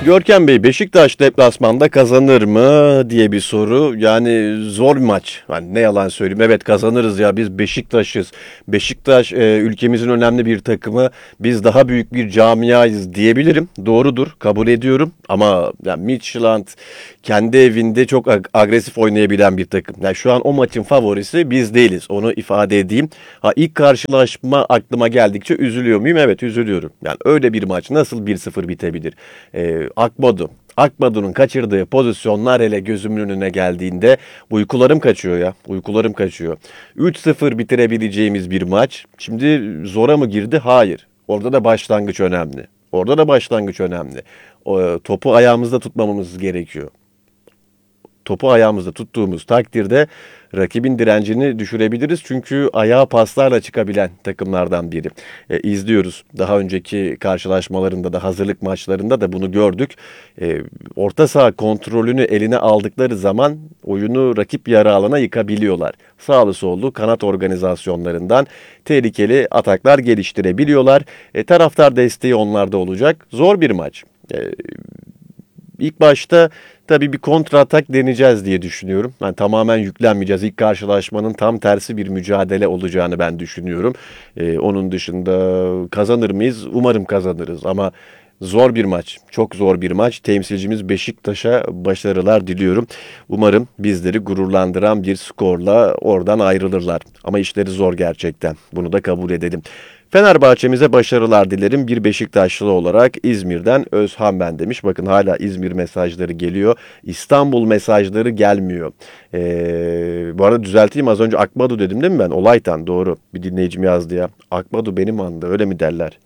Görkem Bey, Beşiktaş deplasmanda kazanır mı diye bir soru. Yani zor bir maç. Yani ne yalan söyleyeyim. Evet, kazanırız ya, biz Beşiktaş'ız. Beşiktaş ülkemizin önemli bir takımı. Biz daha büyük bir camiayız diyebilirim. Doğrudur, kabul ediyorum. Ama yani Midtjylland kendi evinde çok agresif oynayabilen bir takım. Yani şu an o maçın favorisi biz değiliz. Onu ifade edeyim. Ha, ilk karşılaşma aklıma geldikçe üzülüyor muyum? Evet, üzülüyorum. Yani öyle bir maç nasıl 1-0 bitebilir? Akbadu'nun kaçırdığı pozisyonlar hele gözümün önüne geldiğinde uykularım kaçıyor ya. Uykularım kaçıyor. 3-0 bitirebileceğimiz bir maç. Şimdi zora mı girdi? Hayır. Orada da başlangıç önemli. Orada da başlangıç önemli. Topu ayağımızda tutmamamız gerekiyor. Topu ayağımızda tuttuğumuz takdirde rakibin direncini düşürebiliriz. Çünkü ayağa paslarla çıkabilen takımlardan biri. İzliyoruz. Daha önceki karşılaşmalarında da, hazırlık maçlarında da bunu gördük. Orta saha kontrolünü eline aldıkları zaman oyunu rakip yarı alana yıkabiliyorlar. Sağlı sollu kanat organizasyonlarından tehlikeli ataklar geliştirebiliyorlar. Taraftar desteği onlarda olacak. Zor bir maç. İlk başta tabii bir kontra atak deneyeceğiz diye düşünüyorum. Yani tamamen yüklenmeyeceğiz. İlk karşılaşmanın tam tersi bir mücadele olacağını ben düşünüyorum. Onun dışında kazanır mıyız? Umarım kazanırız ama zor bir maç. Çok zor bir maç. Temsilcimiz Beşiktaş'a başarılar diliyorum. Umarım bizleri gururlandıran bir skorla oradan ayrılırlar. Ama işleri zor gerçekten. Bunu da kabul edelim. Fenerbahçe'mize başarılar dilerim. Bir Beşiktaşlı olarak İzmir'den Özhan ben demiş. Bakın hala İzmir mesajları geliyor. İstanbul mesajları gelmiyor. Bu arada düzelteyim, az önce Akbadu dedim değil mi ben? Olaytan, doğru. Bir dinleyicim yazdı ya. Akbadu benim andı, öyle mi derler?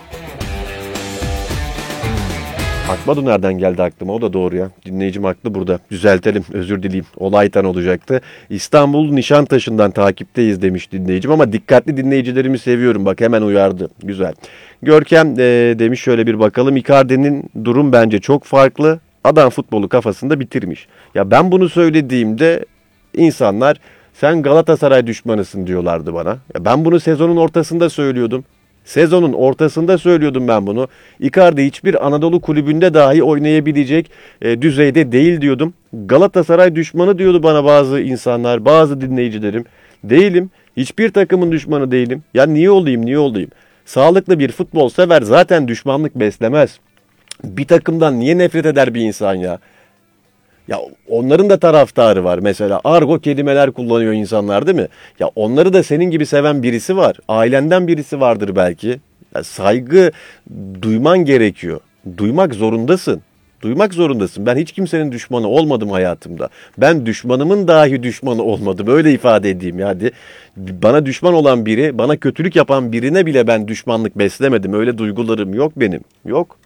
Akbadu nereden geldi aklıma? O da doğru ya. Dinleyicim haklı burada. Düzeltelim. Özür dileyim. Olaytan olacaktı. İstanbul Nişantaşı'ndan takipteyiz demiş dinleyicim ama dikkatli dinleyicilerimi seviyorum. Bak, hemen uyardı. Güzel. Görkem demiş, şöyle bir bakalım. Icardi'nin durum bence çok farklı. Adam futbolu kafasında bitirmiş. Ya ben bunu söylediğimde insanlar sen Galatasaray düşmanısın diyorlardı bana. Ya ben bunu sezonun ortasında söylüyordum. Sezonun ortasında söylüyordum ben bunu. Icardi hiçbir Anadolu kulübünde dahi oynayabilecek düzeyde değil diyordum. Galatasaray düşmanı diyordu bana bazı insanlar, bazı dinleyicilerim. Değilim. Hiçbir takımın düşmanı değilim. Ya niye olayım, niye olayım? Sağlıklı bir futbol sever zaten düşmanlık beslemez. Bir takımdan niye nefret eder bir insan ya? Ya onların da taraftarı var. Mesela argo kelimeler kullanıyor insanlar, değil mi? Ya onları da senin gibi seven birisi var. Ailenden birisi vardır belki. Ya saygı duyman gerekiyor. Duymak zorundasın. Duymak zorundasın. Ben hiç kimsenin düşmanı olmadım hayatımda. Ben düşmanımın dahi düşmanı olmadım. Öyle ifade edeyim ya. Hadi. Bana düşman olan biri, bana kötülük yapan birine bile ben düşmanlık beslemedim. Öyle duygularım yok benim. Yok.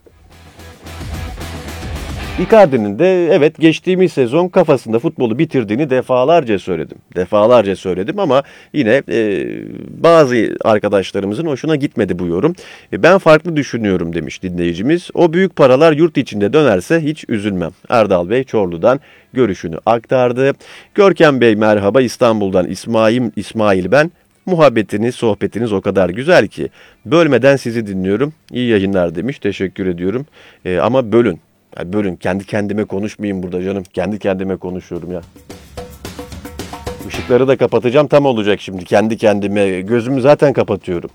Icardi'nin de evet geçtiğimiz sezon kafasında futbolu bitirdiğini defalarca söyledim. Defalarca söyledim ama yine bazı arkadaşlarımızın hoşuna gitmedi bu yorum. Ben farklı düşünüyorum demiş dinleyicimiz. O büyük paralar yurt içinde dönerse hiç üzülmem. Erdal Bey Çorlu'dan görüşünü aktardı. Görkem Bey merhaba, İstanbul'dan İsmail ben. Muhabbetiniz, sohbetiniz o kadar güzel ki bölmeden sizi dinliyorum. İyi yayınlar demiş. Teşekkür ediyorum. Ama bölün. Yani bölün. Kendi kendime konuşmayayım burada canım. Kendi kendime konuşuyorum ya. Işıkları da kapatacağım. Tam olacak şimdi. Kendi kendime. Gözümü zaten kapatıyorum.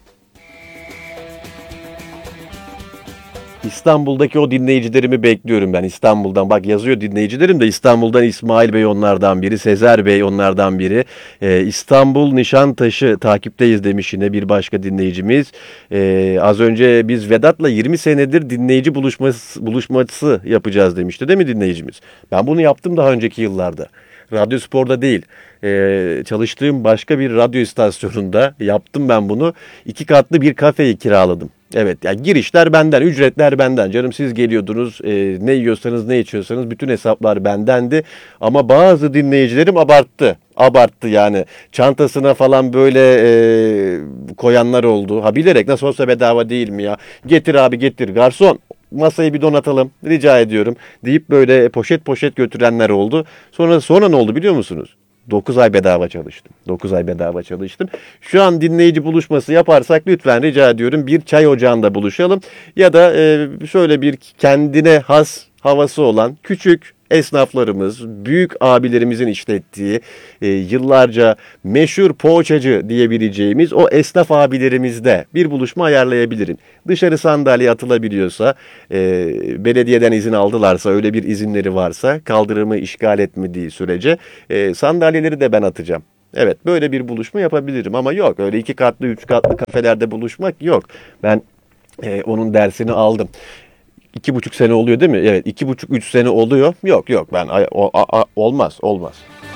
İstanbul'daki o dinleyicilerimi bekliyorum ben. İstanbul'dan. Bak yazıyor dinleyicilerim de, İstanbul'dan İsmail Bey onlardan biri. Sezer Bey onlardan biri. İstanbul Nişantaşı takipteyiz demiş yine bir başka dinleyicimiz. Az önce biz Vedat'la 20 senedir dinleyici buluşması yapacağız demişti değil mi dinleyicimiz? Ben bunu yaptım daha önceki yıllarda. Radyo Spor'da değil. Çalıştığım başka bir radyo istasyonunda yaptım ben bunu. 2 katlı bir kafeyi kiraladım. Evet, yani girişler benden, ücretler benden. Canım siz geliyordunuz, ne yiyorsanız ne içiyorsanız bütün hesaplar bendendi. Ama bazı dinleyicilerim abarttı. Abarttı yani. Çantasına falan böyle koyanlar oldu. Ha, bilerek nasıl olsa bedava değil mi ya? Getir abi getir garson. Masayı bir donatalım rica ediyorum deyip böyle poşet poşet götürenler oldu. Sonra ne oldu biliyor musunuz? 9 ay bedava çalıştım. 9 ay bedava çalıştım. Şu an dinleyici buluşması yaparsak lütfen rica ediyorum bir çay ocağında buluşalım. Ya da şöyle bir kendine has havası olan küçük esnaflarımız, büyük abilerimizin işlettiği, yıllarca meşhur poğaçacı diyebileceğimiz o esnaf abilerimizde bir buluşma ayarlayabilirim. Dışarı sandalye atılabiliyorsa, belediyeden izin aldılarsa, öyle bir izinleri varsa, kaldırımı işgal etmediği sürece sandalyeleri de ben atacağım. Evet, böyle bir buluşma yapabilirim ama yok, öyle 2 katlı 3 katlı kafelerde buluşmak yok. Ben onun dersini aldım. 2,5 sene oluyor değil mi? Evet, 2,5-3 sene oluyor. Yok yok, ben olmaz olmaz.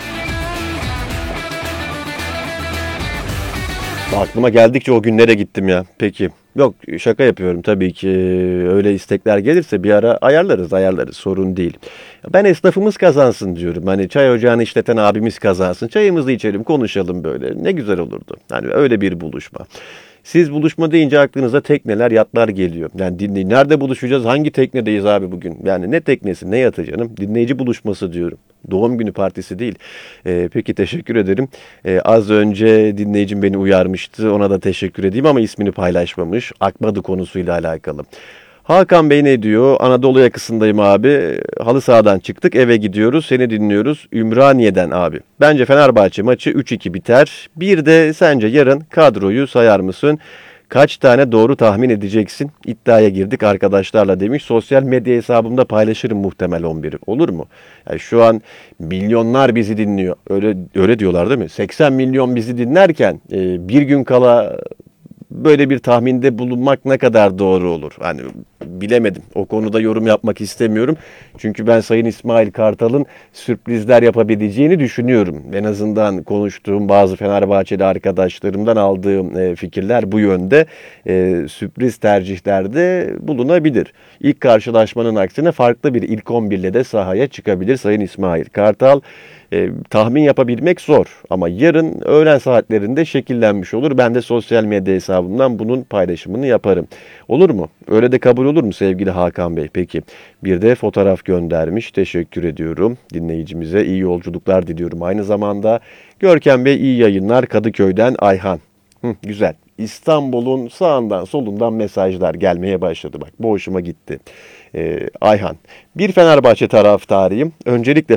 Aklıma geldikçe o günlere gittim ya. Peki. Yok, şaka yapıyorum tabii ki. Öyle istekler gelirse bir ara ayarlarız, sorun değil. Ben esnafımız kazansın diyorum. Hani çay ocağını işleten abimiz kazansın. Çayımızı içelim, konuşalım böyle. Ne güzel olurdu. Hani öyle bir buluşma. Siz buluşma deyince aklınıza tekneler, yatlar geliyor. Yani dinleyin. Nerede buluşacağız? Hangi teknedeyiz abi bugün? Yani ne teknesi, ne yatı canım? Dinleyici buluşması diyorum. Doğum günü partisi değil. Peki, teşekkür ederim. Az önce dinleyicim beni uyarmıştı. Ona da teşekkür edeyim ama ismini paylaşmamış. Akmadı konusuyla alakalı. Hakan Bey ne diyor? Anadolu yakasındayım abi. Halı sahadan çıktık, eve gidiyoruz. Seni dinliyoruz. Ümraniye'den abi. Bence Fenerbahçe maçı 3-2 biter. Bir de sence yarın kadroyu sayar mısın? Kaç tane doğru tahmin edeceksin? İddiaya girdik arkadaşlarla demiş. Sosyal medya hesabımda paylaşırım muhtemel 11'i. Olur mu? Yani şu an milyonlar bizi dinliyor. Öyle diyorlar değil mi? 80 milyon bizi dinlerken bir gün kala böyle bir tahminde bulunmak ne kadar doğru olur? Hani bilemedim. O konuda yorum yapmak istemiyorum. Çünkü ben Sayın İsmail Kartal'ın sürprizler yapabileceğini düşünüyorum. En azından konuştuğum bazı Fenerbahçeli arkadaşlarımdan aldığım fikirler bu yönde. Sürpriz tercihlerde bulunabilir. İlk karşılaşmanın aksine farklı bir ilk 11 ile de sahaya çıkabilir Sayın İsmail Kartal. Tahmin yapabilmek zor ama yarın öğlen saatlerinde şekillenmiş olur. Ben de sosyal medya hesabımdan bunun paylaşımını yaparım. Olur mu? Öyle de kabul olur mu sevgili Hakan Bey? Peki. Bir de fotoğraf göndermiş. Teşekkür ediyorum. Dinleyicimize iyi yolculuklar diliyorum. Aynı zamanda Görkem Bey iyi yayınlar. Kadıköy'den Ayhan. Güzel. İstanbul'un sağından solundan mesajlar gelmeye başladı. Bak, bu hoşuma gitti. Ayhan. Bir Fenerbahçe taraftarıyım. Öncelikle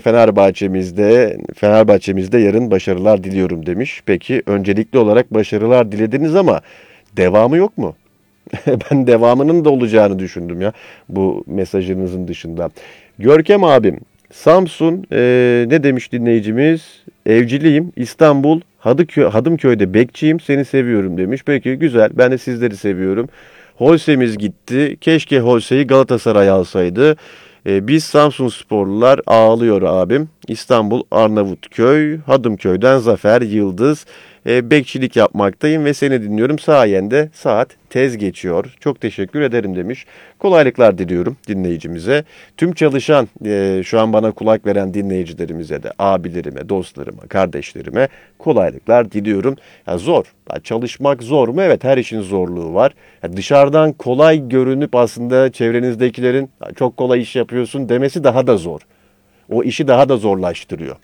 Fenerbahçemizde yarın başarılar diliyorum demiş. Peki, öncelikli olarak başarılar dilediniz ama devamı yok mu? Ben devamının da olacağını düşündüm ya bu mesajınızın dışında. Görkem abim, Samsun, ne demiş dinleyicimiz? Evciliyim, İstanbul, Hadımköy'de bekçiyim, seni seviyorum demiş. Peki, güzel, ben de sizleri seviyorum. Holse'miz gitti. Keşke Holse'yi Galatasaray alsaydı. Biz Samsunsporlular ağlıyor abim. İstanbul, Arnavutköy, Hadımköy'den Zafer Yıldız. Bekçilik yapmaktayım ve seni dinliyorum. Sayende saat tez geçiyor. Çok teşekkür ederim demiş. Kolaylıklar diliyorum dinleyicimize. Tüm çalışan, şu an bana kulak veren dinleyicilerimize de, abilerime, dostlarıma, kardeşlerime kolaylıklar diliyorum. Ya zor. Ya çalışmak zor mu? Evet, her işin zorluğu var. Ya dışarıdan kolay görünüp aslında çevrenizdekilerin çok kolay iş yapıyorsun demesi daha da zor. O işi daha da zorlaştırıyor.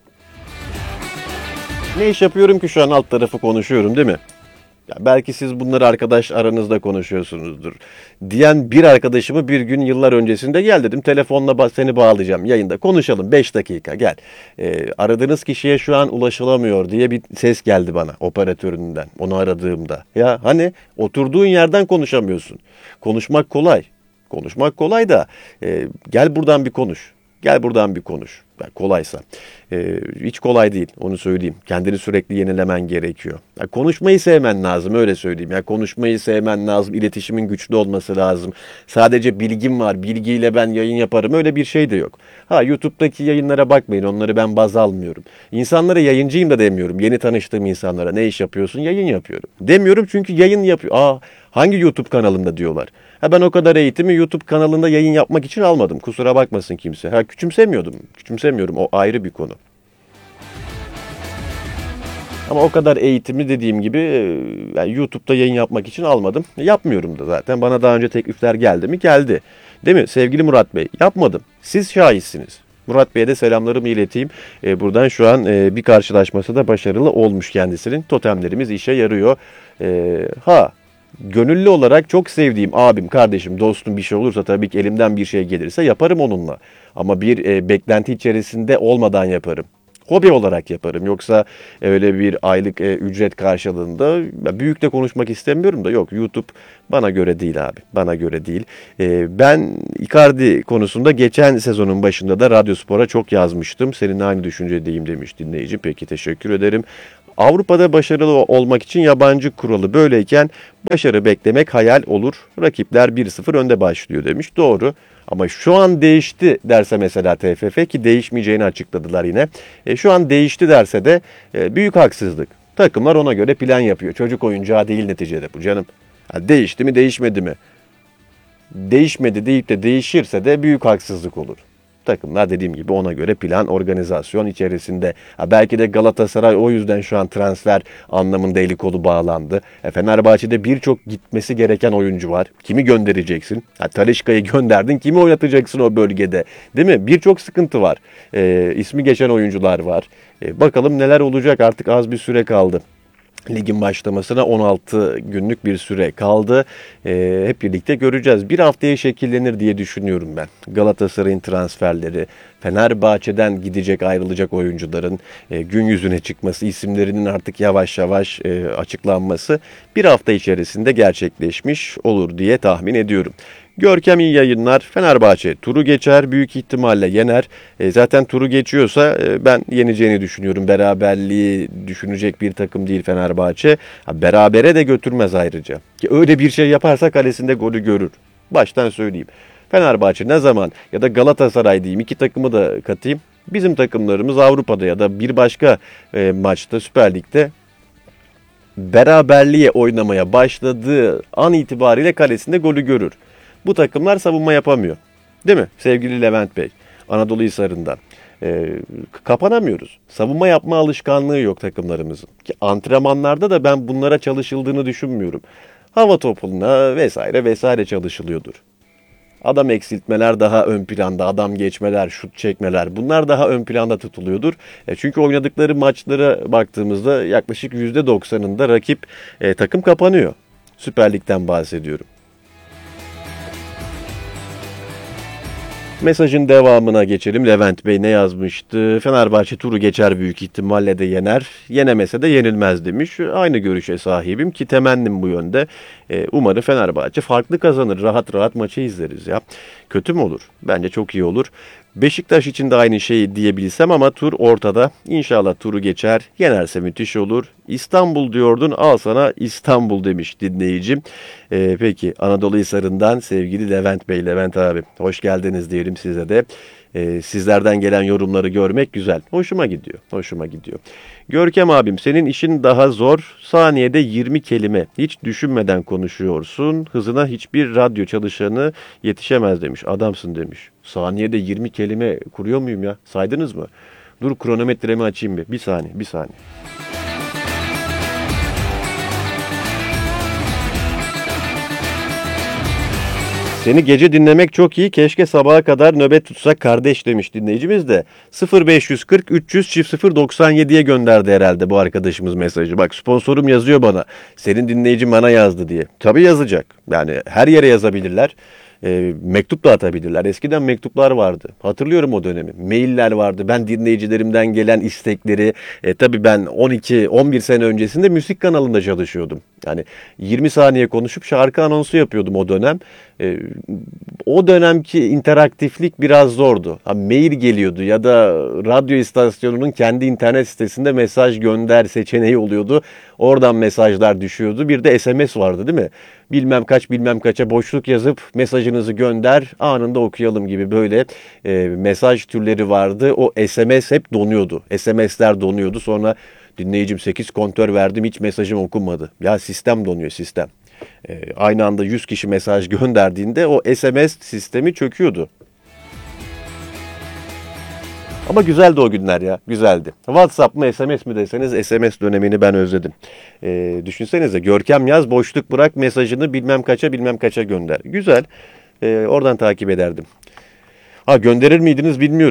Ne iş yapıyorum ki şu an, alt tarafı konuşuyorum değil mi? Ya belki siz bunları arkadaş aranızda konuşuyorsunuzdur. Diyen bir arkadaşımı bir gün yıllar öncesinde gel dedim. Telefonla seni bağlayacağım, yayında konuşalım 5 dakika gel. Aradığınız kişiye şu an ulaşılamıyor diye bir ses geldi bana operatöründen onu aradığımda. Ya hani oturduğun yerden konuşamıyorsun. Konuşmak kolay. Konuşmak kolay da gel buradan bir konuş. Gel buradan bir konuş. Yani kolaysa. Hiç kolay değil, onu söyleyeyim. Kendini sürekli yenilemen gerekiyor. Yani konuşmayı sevmen lazım, öyle söyleyeyim. Yani konuşmayı sevmen lazım, iletişimin güçlü olması lazım. Sadece bilgim var, bilgiyle ben yayın yaparım, öyle bir şey de yok. YouTube'daki yayınlara bakmayın, onları ben baz almıyorum. İnsanlara yayıncıyım da demiyorum. Yeni tanıştığım insanlara ne iş yapıyorsun? Yayın yapıyorum. Demiyorum çünkü yayın yapıyor. Hangi YouTube kanalında diyorlar. Ben o kadar eğitimi YouTube kanalında yayın yapmak için almadım. Kusura bakmasın kimse. Küçümsemiyorum. O ayrı bir konu. Ama o kadar eğitimi dediğim gibi yani YouTube'da yayın yapmak için almadım. Yapmıyorum da zaten. Bana daha önce teklifler geldi mi? Geldi. Değil mi sevgili Murat Bey? Yapmadım. Siz şahitsiniz. Murat Bey'e de selamlarımı ileteyim. Buradan şu an bir karşılaşması da başarılı olmuş kendisinin. Totemlerimiz işe yarıyor. Gönüllü olarak çok sevdiğim abim, kardeşim, dostum bir şey olursa tabii ki elimden bir şey gelirse yaparım onunla. Ama bir beklenti içerisinde olmadan yaparım. Hobi olarak yaparım. Yoksa öyle bir aylık ücret karşılığında büyük de konuşmak istemiyorum da yok. YouTube bana göre değil abi. Bana göre değil. Ben Icardi konusunda geçen sezonun başında da Radyospor'a çok yazmıştım. Seninle aynı düşüncedeyim demiş dinleyici. Peki teşekkür ederim. Avrupa'da başarılı olmak için yabancı kuralı böyleyken başarı beklemek hayal olur. Rakipler 1-0 önde başlıyor demiş. Doğru. Ama şu an değişti derse mesela TFF ki değişmeyeceğini açıkladılar yine. Şu an değişti derse de büyük haksızlık. Takımlar ona göre plan yapıyor. Çocuk oyuncağı değil neticede bu canım. Değişti mi değişmedi mi? Değişmedi deyip de değişirse de büyük haksızlık olur. Takımlar dediğim gibi ona göre plan, organizasyon içerisinde. Belki de Galatasaray o yüzden şu an transfer anlamında eli kolu bağlandı. Fenerbahçe'de birçok gitmesi gereken oyuncu var. Kimi göndereceksin? Talisca'yı gönderdin. Kimi oynatacaksın o bölgede? Değil mi? Birçok sıkıntı var. İsmi geçen oyuncular var. Bakalım neler olacak, artık az bir süre kaldı. Ligin başlamasına 16 günlük bir süre kaldı. Hep birlikte göreceğiz. Bir haftaya şekillenir diye düşünüyorum ben. Galatasaray'ın transferleri, Fenerbahçe'den gidecek ayrılacak oyuncuların gün yüzüne çıkması, isimlerinin artık yavaş yavaş açıklanması bir hafta içerisinde gerçekleşmiş olur diye tahmin ediyorum. Görkem iyi yayınlar. Fenerbahçe turu geçer. Büyük ihtimalle yener. Zaten turu geçiyorsa ben yeneceğini düşünüyorum. Beraberliği düşünecek bir takım değil Fenerbahçe. Berabere de götürmez ayrıca. Ki öyle bir şey yaparsa kalesinde golü görür. Baştan söyleyeyim. Fenerbahçe ne zaman ya da Galatasaray diyeyim, iki takımı da katayım. Bizim takımlarımız Avrupa'da ya da bir başka maçta Süper Lig'de beraberliğe oynamaya başladığı an itibariyle kalesinde golü görür. Bu takımlar savunma yapamıyor. Değil mi sevgili Levent Bey? Anadoluhisar'ından. Kapanamıyoruz. Savunma yapma alışkanlığı yok takımlarımızın. Ki antrenmanlarda da ben bunlara çalışıldığını düşünmüyorum. Hava topuna vesaire vesaire çalışılıyordur. Adam eksiltmeler daha ön planda, adam geçmeler, şut çekmeler, bunlar daha ön planda tutuluyordur. Çünkü oynadıkları maçlara baktığımızda yaklaşık %90'ında rakip takım kapanıyor. Süper Lig'den bahsediyorum. Mesajın devamına geçelim. Levent Bey ne yazmıştı? Fenerbahçe turu geçer, büyük ihtimalle de yener. Yenemese de yenilmez demiş. Aynı görüşe sahibim ki temennim bu yönde. Umarım Fenerbahçe farklı kazanır. Rahat rahat maçı izleriz ya. Kötü mü olur? Bence çok iyi olur. Beşiktaş için de aynı şeyi diyebilsem ama tur ortada. İnşallah turu geçer. Yenerse müthiş olur. İstanbul diyordun, al sana İstanbul demiş dinleyicim. Peki Anadoluhisar'ından sevgili Levent Bey, Levent abi hoş geldiniz diyelim size de. Sizlerden gelen yorumları görmek güzel. Hoşuma gidiyor. Hoşuma gidiyor. Görkem abim, senin işin daha zor. Saniyede 20 kelime. Hiç düşünmeden konuşuyorsun. Hızına hiçbir radyo çalışanı yetişemez demiş. Adamsın demiş. Saniyede 20 kelime kuruyor muyum ya? Saydınız mı? Dur kronometremi açayım bir. Bir saniye, bir saniye. Seni gece dinlemek çok iyi. Keşke sabaha kadar nöbet tutsak kardeş demiş dinleyicimiz de. 0540 300 0097'ye gönderdi herhalde bu arkadaşımız mesajı. Bak sponsorum yazıyor bana. Senin dinleyicin bana yazdı diye. Tabii yazacak. Yani her yere yazabilirler. Mektup da atabilirler. Eskiden mektuplar vardı. Hatırlıyorum o dönemi. Mailler vardı. Ben dinleyicilerimden gelen istekleri tabii ben 12-11 sene öncesinde müzik kanalında çalışıyordum. Yani 20 saniye konuşup şarkı anonsu yapıyordum o dönem. O dönemki interaktiflik biraz zordu. Mail geliyordu ya da radyo istasyonunun kendi internet sitesinde mesaj gönder seçeneği oluyordu. Oradan mesajlar düşüyordu. Bir de SMS vardı değil mi? Bilmem kaç bilmem kaça boşluk yazıp mesajınızı gönder, anında okuyalım gibi böyle mesaj türleri vardı. O SMS hep donuyordu. SMS'ler donuyordu. Sonra dinleyicim 8 kontör verdim, hiç mesajım okunmadı. Ya sistem donuyor, sistem. Aynı anda 100 kişi mesaj gönderdiğinde o SMS sistemi çöküyordu. Ama güzeldi o günler ya, güzeldi. WhatsApp mı SMS mi deseniz SMS dönemini ben özledim. Düşünsenize, Görkem yaz, boşluk bırak, mesajını bilmem kaça gönder. Güzel, oradan takip ederdim. Gönderir miydiniz bilmiyorum.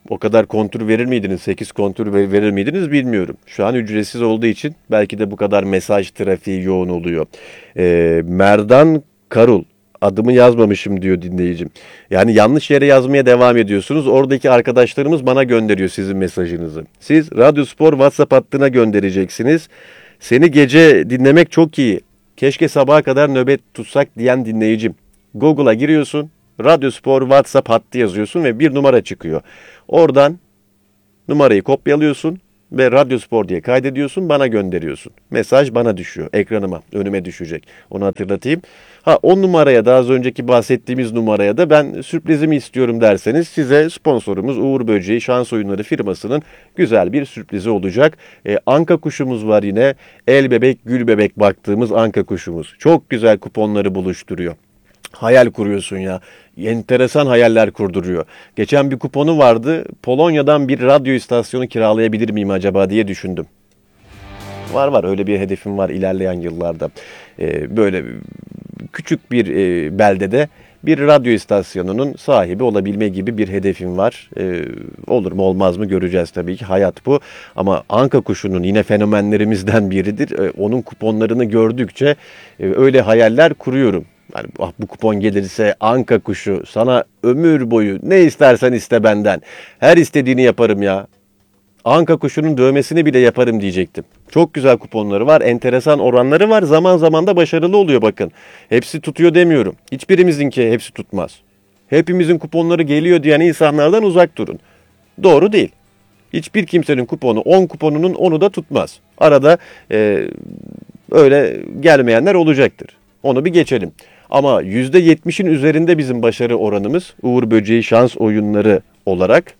O kadar kontür verir miydiniz? 8 kontür verir miydiniz bilmiyorum. Şu an ücretsiz olduğu için belki de bu kadar mesaj trafiği yoğun oluyor. Merdan Karul. Adımı yazmamışım diyor dinleyicim. Yani yanlış yere yazmaya devam ediyorsunuz. Oradaki arkadaşlarımız bana gönderiyor sizin mesajınızı. Siz Radyospor WhatsApp hattına göndereceksiniz. Seni gece dinlemek çok iyi. Keşke sabaha kadar nöbet tutsak diyen dinleyicim. Google'a giriyorsun. Radyospor WhatsApp hattı yazıyorsun ve bir numara çıkıyor. Oradan numarayı kopyalıyorsun ve Radyospor diye kaydediyorsun, bana gönderiyorsun. Mesaj bana düşüyor, ekranıma, önüme düşecek. Onu hatırlatayım. Ha, o numaraya da az önceki bahsettiğimiz numaraya da ben sürprizimi istiyorum derseniz size sponsorumuz Uğur Böceği Şans Oyunları firmasının güzel bir sürprizi olacak. Anka kuşumuz var yine. El bebek, gül bebek baktığımız anka kuşumuz. Çok güzel kuponları buluşturuyor. Hayal kuruyorsun ya. Enteresan hayaller kurduruyor. Geçen bir kuponu vardı. Polonya'dan bir radyo istasyonu kiralayabilir miyim acaba diye düşündüm. Var öyle bir hedefim var ilerleyen yıllarda. Böyle küçük bir beldede bir radyo istasyonunun sahibi olabilme gibi bir hedefim var. Olur mu olmaz mı göreceğiz tabii ki. Hayat bu. Ama anka kuşunun yine fenomenlerimizden biridir. Onun kuponlarını gördükçe öyle hayaller kuruyorum. Yani bu kupon gelirse anka kuşu sana ömür boyu ne istersen iste benden. Her istediğini yaparım ya. Anka kuşunun dövmesini bile yaparım diyecektim. Çok güzel kuponları var, enteresan oranları var. Zaman zaman da başarılı oluyor bakın. Hepsi tutuyor demiyorum. Hiçbirimizinki hepsi tutmaz. Hepimizin kuponları geliyor diyen insanlardan uzak durun. Doğru değil. Hiçbir kimsenin kuponu 10 kuponunun 10'u da tutmaz. Arada öyle gelmeyenler olacaktır. Onu bir geçelim. Ama %70'in üzerinde bizim başarı oranımız Uğur Böceği Şans Oyunları olarak.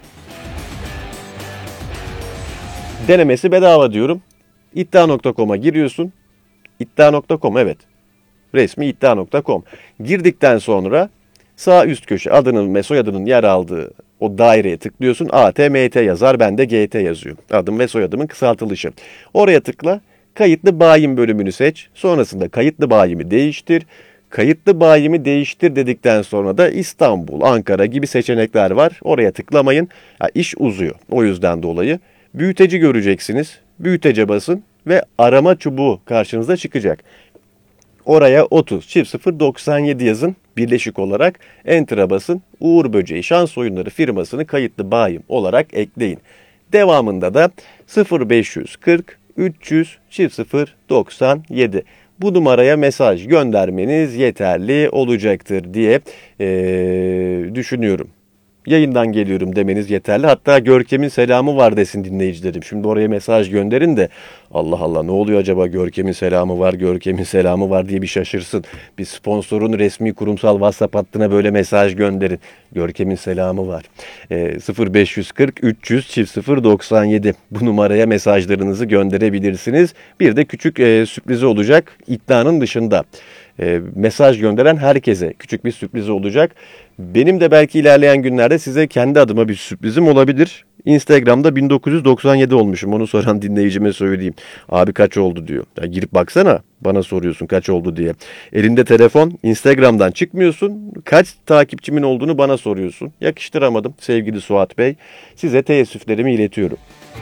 Denemesi bedava diyorum. İddia.com'a giriyorsun. İddia.com, evet. Resmi iddia.com. Girdikten sonra sağ üst köşe adının ve soyadının yer aldığı o daireye tıklıyorsun. ATMT yazar, bende GT yazıyor. Adım ve soyadımın kısaltılışı. Oraya tıkla. Kayıtlı bayim bölümünü seç. Sonrasında kayıtlı bayimi değiştir. Kayıtlı bayimi değiştir dedikten sonra da İstanbul, Ankara gibi seçenekler var. Oraya tıklamayın. İş uzuyor. O yüzden dolayı. Büyüteci göreceksiniz. Büyütece basın ve arama çubuğu karşınıza çıkacak. Oraya 30 çift 0 97 yazın birleşik olarak Enter'a basın. Uğur Böceği Şans Oyunları firmasını kayıtlı bayim olarak ekleyin. Devamında da 0540 300 çift 0 97 bu numaraya mesaj göndermeniz yeterli olacaktır diye düşünüyorum. Yayından geliyorum demeniz yeterli. Hatta Görkem'in selamı var desin dinleyicilerim. Şimdi oraya mesaj gönderin de Allah Allah ne oluyor acaba, Görkem'in selamı var, Görkem'in selamı var diye bir şaşırsın. Bir sponsorun resmi kurumsal WhatsApp hattına böyle mesaj gönderin. Görkem'in selamı var. 0540 300 çift 0 97 bu numaraya mesajlarınızı gönderebilirsiniz. Bir de küçük sürprizi olacak iddianın dışında. Mesaj gönderen herkese küçük bir sürpriz olacak. Benim de belki ilerleyen günlerde size kendi adıma bir sürprizim olabilir. Instagram'da 1997 olmuşum. Onu soran dinleyicime söyleyeyim. Abi kaç oldu diyor. Ya girip baksana, bana soruyorsun kaç oldu diye. Elinde telefon, Instagram'dan çıkmıyorsun. Kaç takipçimin olduğunu bana soruyorsun. Yakıştıramadım sevgili Suat Bey. Size teessüflerimi iletiyorum.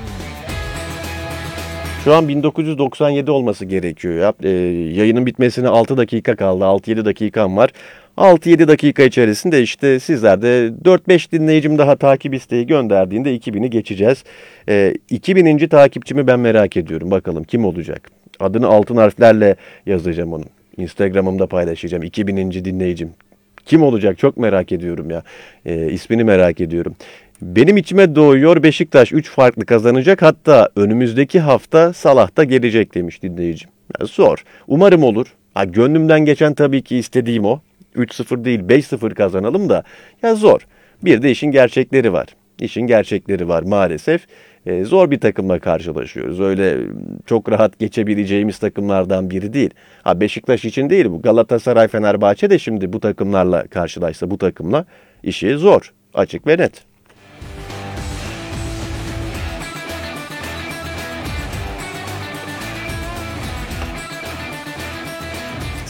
Şu an 1997 olması gerekiyor ya. Yayının bitmesine 6 dakika kaldı. 6-7 dakikam var. 6-7 dakika içerisinde işte sizler de 4-5 dinleyicim daha takip isteği gönderdiğinde 2000'i geçeceğiz. 2000. takipçimi ben merak ediyorum. Bakalım kim olacak? Adını altın harflerle yazacağım onun. Instagram'ımda paylaşacağım. 2000. dinleyicim. Kim olacak? Çok merak ediyorum ya. İsmini merak ediyorum. Benim içime doğuyor Beşiktaş 3 farklı kazanacak, hatta önümüzdeki hafta Salah da gelecek demiş dinleyicim. Yani zor. Umarım olur. Gönlümden geçen tabii ki istediğim o. 3-0 değil 5-0 kazanalım da ya zor. Bir de işin gerçekleri var. İşin gerçekleri var maalesef. Zor bir takımla karşılaşıyoruz. Öyle çok rahat geçebileceğimiz takımlardan biri değil. Beşiktaş için değil bu. Galatasaray, Fenerbahçe de şimdi bu takımlarla karşılaşsa bu takımla işi zor. Açık ve net.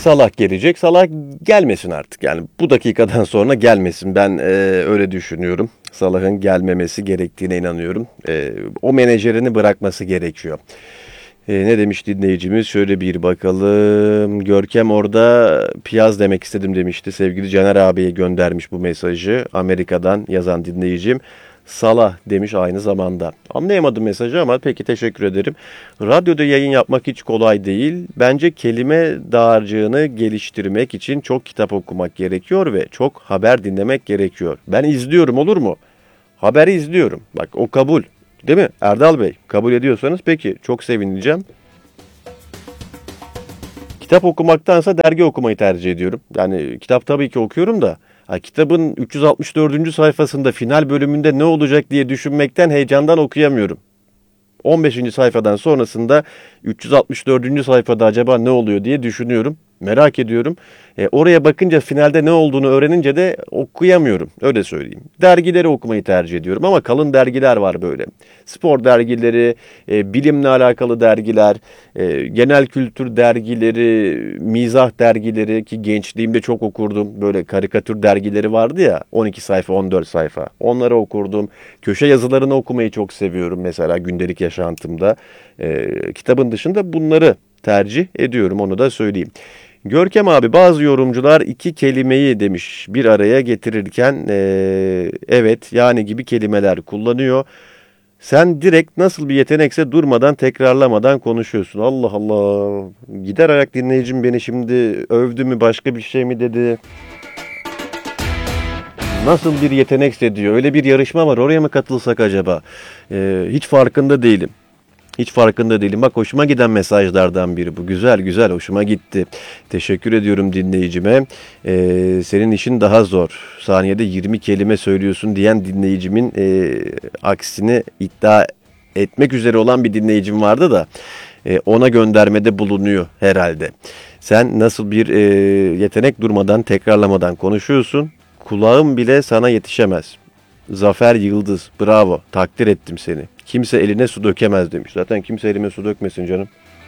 Salah gelecek. Salah gelmesin artık. Yani bu dakikadan sonra gelmesin. Ben öyle düşünüyorum. Salah'ın gelmemesi gerektiğine inanıyorum. O menajerini bırakması gerekiyor. Ne demiş dinleyicimiz? Şöyle bir bakalım. Görkem orada piyaz demek istedim demişti. Sevgili Caner abiye göndermiş bu mesajı. Amerika'dan yazan dinleyicim. Salah demiş aynı zamanda. Anlayamadım mesajı ama peki teşekkür ederim. Radyoda yayın yapmak hiç kolay değil. Bence kelime dağarcığını geliştirmek için çok kitap okumak gerekiyor ve çok haber dinlemek gerekiyor. Ben izliyorum, olur mu? Haberi izliyorum. Bak o kabul. Değil mi? Erdal Bey kabul ediyorsanız peki çok sevineceğim. Kitap okumaktansa dergi okumayı tercih ediyorum. Yani kitap tabii ki okuyorum da kitabın 364. sayfasında final bölümünde ne olacak diye düşünmekten, heyecandan okuyamıyorum. 15. sayfadan sonrasında 364. sayfada acaba ne oluyor diye düşünüyorum. Merak ediyorum. Oraya bakınca finalde ne olduğunu öğrenince de okuyamıyorum. Öyle söyleyeyim. Dergileri okumayı tercih ediyorum ama kalın dergiler var böyle. Spor dergileri, bilimle alakalı dergiler, genel kültür dergileri, mizah dergileri ki gençliğimde çok okurdum. Böyle karikatür dergileri vardı ya, 12 sayfa, 14 sayfa. Onları okurdum. Köşe yazılarını okumayı çok seviyorum mesela gündelik yaşantımda. Kitabın dışında bunları tercih ediyorum, onu da söyleyeyim. Görkem abi, bazı yorumcular iki kelimeyi demiş bir araya getirirken evet yani gibi kelimeler kullanıyor. Sen direkt nasıl bir yetenekse durmadan tekrarlamadan konuşuyorsun. Allah Allah. Gider ayak dinleyicim beni şimdi övdü mü, başka bir şey mi dedi? Nasıl bir yetenekse diyor. Öyle bir yarışma var, oraya mı katılsak acaba? Hiç farkında değilim. Hiç farkında değilim. Bak hoşuma giden mesajlardan biri bu. Güzel güzel, hoşuma gitti. Teşekkür ediyorum dinleyicime. Senin işin daha zor. Saniyede 20 kelime söylüyorsun diyen dinleyicimin aksini iddia etmek üzere olan bir dinleyicim vardı da ona göndermede bulunuyor herhalde. Sen nasıl bir yetenek, durmadan tekrarlamadan konuşuyorsun. Kulağım bile sana yetişemez. Zafer Yıldız, bravo, takdir ettim seni. Kimse eline su dökemez demiş. Zaten kimse elime su dökmesin canım.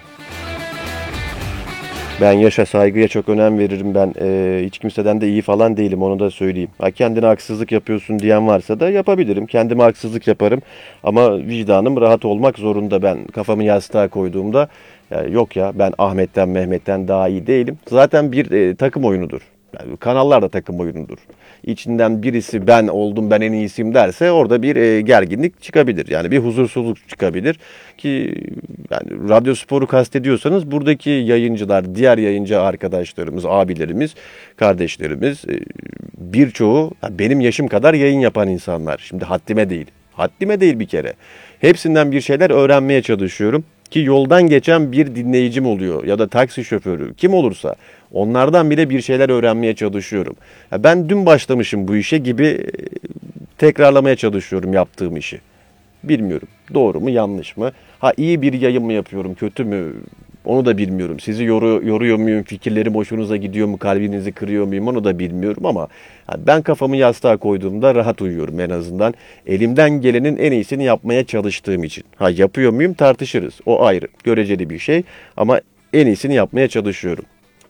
Ben yaşa, saygıya çok önem veririm. Ben hiç kimseden de iyi falan değilim, onu da söyleyeyim. Ha, kendine haksızlık yapıyorsun diyen varsa da yapabilirim. Kendime haksızlık yaparım. Ama vicdanım rahat olmak zorunda. Ben kafamı yastığa koyduğumda yok ya, ben Ahmet'ten Mehmet'ten daha iyi değilim. Zaten bir takım oyunudur. Yani kanallar da takım oyunudur. İçinden birisi ben oldum, ben en iyisiyim derse orada bir gerginlik çıkabilir. Yani bir huzursuzluk çıkabilir ki yani radyo sporu kastediyorsanız buradaki yayıncılar, diğer yayıncı arkadaşlarımız, abilerimiz, kardeşlerimiz birçoğu benim yaşım kadar yayın yapan insanlar. Şimdi haddime değil. Haddime değil bir kere. Hepsinden bir şeyler öğrenmeye çalışıyorum. Ki yoldan geçen bir dinleyicim oluyor ya da taksi şoförü, kim olursa onlardan bile bir şeyler öğrenmeye çalışıyorum. Ben dün başlamışım bu işe gibi tekrarlamaya çalışıyorum yaptığım işi. Bilmiyorum doğru mu yanlış mı? Ha, iyi bir yayın mı yapıyorum, kötü mü? Onu da bilmiyorum. Sizi yoruyor muyum? Fikirlerim hoşunuza gidiyor mu? Kalbinizi kırıyor muyum? Onu da bilmiyorum ama ben kafamı yastığa koyduğumda rahat uyuyorum en azından. Elimden gelenin en iyisini yapmaya çalıştığım için. Ha, yapıyor muyum tartışırız. O ayrı. Göreceli bir şey ama en iyisini yapmaya çalışıyorum.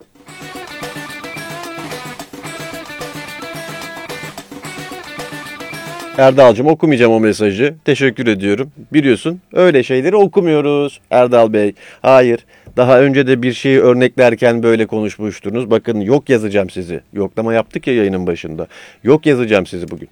Erdal'cığım, okumayacağım o mesajı. Teşekkür ediyorum. Biliyorsun öyle şeyleri okumuyoruz Erdal Bey. Hayır. Daha önce de bir şeyi örneklerken böyle konuşmuştunuz. Bakın yok yazacağım sizi. Yoklama yaptık ya yayının başında. Yok yazacağım sizi bugün.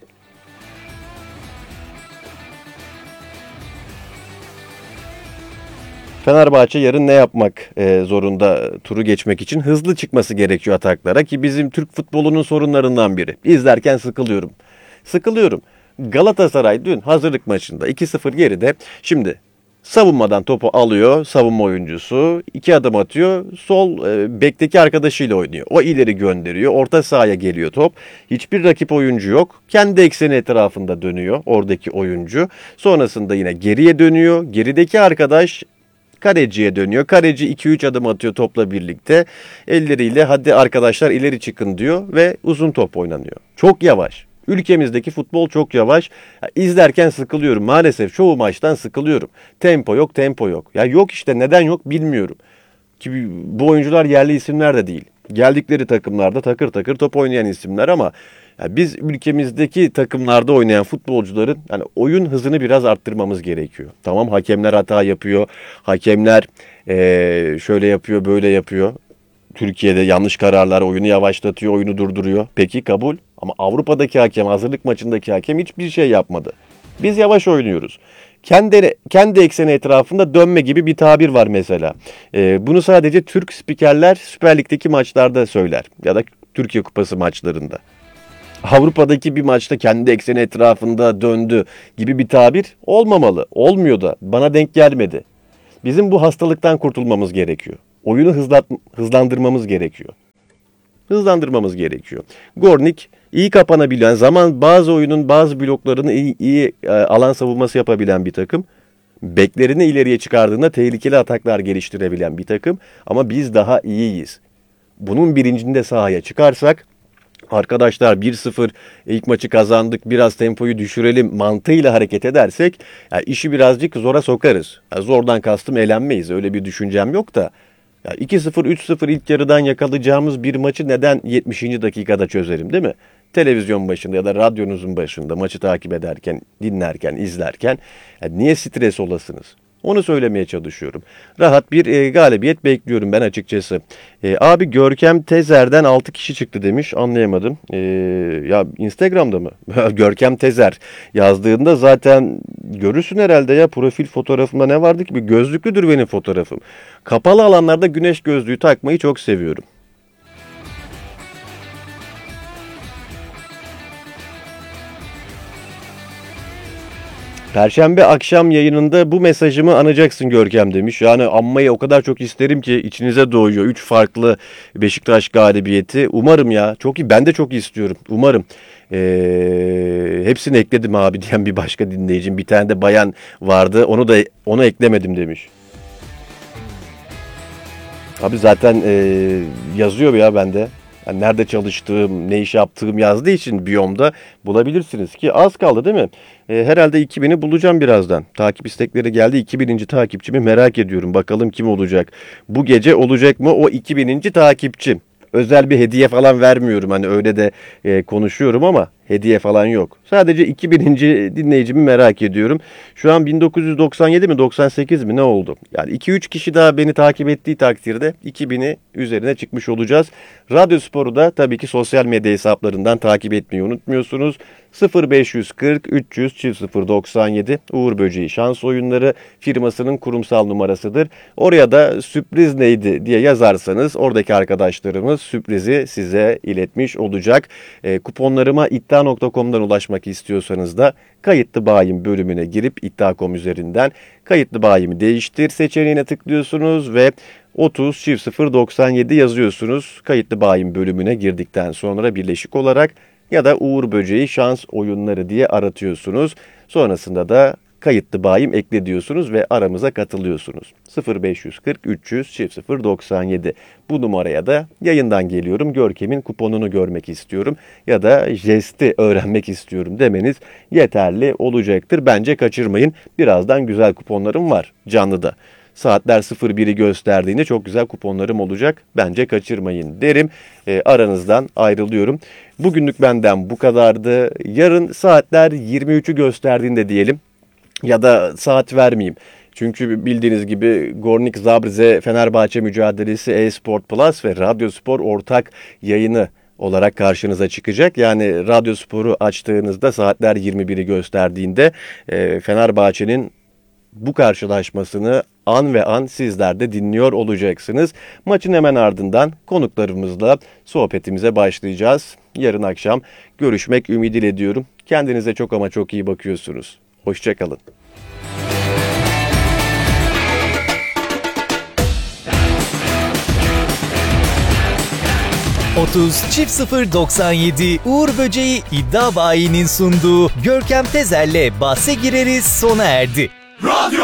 Fenerbahçe yarın ne yapmak zorunda turu geçmek için? Hızlı çıkması gerekiyor ataklara ki bizim Türk futbolunun sorunlarından biri. İzlerken sıkılıyorum. Sıkılıyorum. Galatasaray dün hazırlık maçında 2-0 geride. Şimdi savunmadan topu alıyor savunma oyuncusu. 2 adım atıyor. Sol bekteki arkadaşıyla oynuyor. O ileri gönderiyor. Orta sahaya geliyor top. Hiçbir rakip oyuncu yok. Kendi ekseni etrafında dönüyor oradaki oyuncu. Sonrasında yine geriye dönüyor. Gerideki arkadaş kaleciye dönüyor. Kaleci 2-3 adım atıyor topla birlikte. Elleriyle hadi arkadaşlar ileri çıkın diyor ve uzun top oynanıyor. Çok yavaş. Ülkemizdeki futbol çok yavaş. İzlerken sıkılıyorum. Maalesef çoğu maçtan sıkılıyorum. Tempo yok, tempo yok. Ya yok işte, neden yok bilmiyorum. Ki bu oyuncular yerli isimler de değil. Geldikleri takımlarda takır takır top oynayan isimler ama ya biz ülkemizdeki takımlarda oynayan futbolcuların yani oyun hızını biraz arttırmamız gerekiyor. Tamam, hakemler hata yapıyor. Hakemler şöyle yapıyor, böyle yapıyor. Türkiye'de yanlış kararlar oyunu yavaşlatıyor, oyunu durduruyor. Peki, kabul. Ama Avrupa'daki hakem, hazırlık maçındaki hakem hiçbir şey yapmadı. Biz yavaş oynuyoruz. Kendi ekseni etrafında dönme gibi bir tabir var mesela. Bunu sadece Türk spikerler Süper Lig'deki maçlarda söyler ya da Türkiye Kupası maçlarında. Avrupa'daki bir maçta kendi ekseni etrafında döndü gibi bir tabir olmamalı. Olmuyor da, bana denk gelmedi. Bizim bu hastalıktan kurtulmamız gerekiyor. Oyunu hızlandırmamız gerekiyor. Hızlandırmamız gerekiyor. Gornik iyi kapanabilen, bazı oyunun bazı bloklarını iyi alan savunması yapabilen bir takım. Beklerini ileriye çıkardığında tehlikeli ataklar geliştirebilen bir takım. Ama biz daha iyiyiz. Bunun bilincinde sahaya çıkarsak, arkadaşlar 1-0 ilk maçı kazandık, biraz tempoyu düşürelim mantığıyla hareket edersek yani işi birazcık zora sokarız. Yani zordan kastım elenmeyiz, öyle bir düşüncem yok da. Ya 2-0, 3-0 ilk yarıdan yakalayacağımız bir maçı neden 70. dakikada çözerim, değil mi? Televizyon başında ya da radyonuzun başında maçı takip ederken, dinlerken, izlerken niye stres olasınız? Onu söylemeye çalışıyorum. Rahat bir galibiyet bekliyorum ben açıkçası. Abi Görkem Tezer'den 6 kişi çıktı demiş. Anlayamadım. Ya Instagram'da mı? Görkem Tezer yazdığında zaten görürsün herhalde ya, profil fotoğrafımda ne vardı ki? Bir gözlüklüdür benim fotoğrafım. Kapalı alanlarda güneş gözlüğü takmayı çok seviyorum. Perşembe akşam yayınında bu mesajımı anacaksın Görkem demiş. Yani anmayı o kadar çok isterim ki içinize doğuyor. 3 farklı Beşiktaş galibiyeti. Umarım ya. Çok iyi. Ben de çok istiyorum. Umarım. Hepsini ekledim abi diyen bir başka dinleyicim. Bir tane de bayan vardı. Onu eklemedim demiş. Abi zaten yazıyor ya bende. Yani nerede çalıştığım, ne iş yaptığım yazdığı için biyomda bulabilirsiniz ki az kaldı değil mi? Herhalde 2000'i bulacağım birazdan. Takip istekleri geldi. 2000. takipçimi merak ediyorum. Bakalım kim olacak? Bu gece olacak mı o 2000. takipçim? Özel bir hediye falan vermiyorum. Hani öyle de konuşuyorum ama hediye falan yok. Sadece 2000. dinleyicimi merak ediyorum. Şu an 1997 mi 98 mi ne oldu? Yani 2-3 kişi daha beni takip ettiği takdirde 2000'i üzerine çıkmış olacağız. Radyo Spor'u da tabii ki sosyal medya hesaplarından takip etmeyi unutmuyorsunuz. 0540 300 0097 Uğur Böceği Şans Oyunları firmasının kurumsal numarasıdır. Oraya da sürpriz neydi diye yazarsanız oradaki arkadaşlarımız sürprizi size iletmiş olacak. Kuponlarıma iddia.com'dan ulaşmak istiyorsanız da kayıtlı bayim bölümüne girip iddia.com üzerinden kayıtlı bayimi değiştir seçeneğine tıklıyorsunuz ve 30 0097 yazıyorsunuz. Kayıtlı bayim bölümüne girdikten sonra birleşik olarak ya da Uğur Böceği Şans Oyunları diye aratıyorsunuz. Sonrasında da kayıtlı bayim ekle diyorsunuz ve aramıza katılıyorsunuz. 0540 300 0097 bu numaraya da yayından geliyorum. Görkem'in kuponunu görmek istiyorum ya da jesti öğrenmek istiyorum demeniz yeterli olacaktır. Bence kaçırmayın. Birazdan güzel kuponlarım var canlıda. Saatler 01'i gösterdiğinde çok güzel kuponlarım olacak. Bence kaçırmayın derim. Aranızdan ayrılıyorum. Bugünlük benden bu kadardı. Yarın saatler 23'ü gösterdiğinde diyelim. Ya da saat vermeyeyim. Çünkü bildiğiniz gibi Gornik Zabrze Fenerbahçe mücadelesi e-Sport Plus ve Radyo Spor ortak yayını olarak karşınıza çıkacak. Yani Radyo Spor'u açtığınızda saatler 21'i gösterdiğinde Fenerbahçe'nin bu karşılaşmasını an ve an sizler de dinliyor olacaksınız. Maçın hemen ardından konuklarımızla sohbetimize başlayacağız. Yarın akşam görüşmek ümidiyle diyorum. Kendinize çok ama çok iyi bakıyorsunuz. Hoşçakalın. 30.097 Uğur Böceği iddia bayinin sunduğu Görkem Tezer'le bahse gireriz sona erdi. Radyo